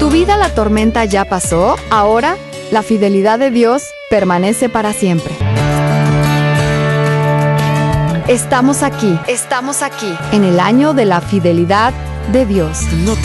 tu vida la tormenta ya pasó, ahora la fidelidad de Dios permanece para siempre. Estamos aquí, en el año de la fidelidad de Dios.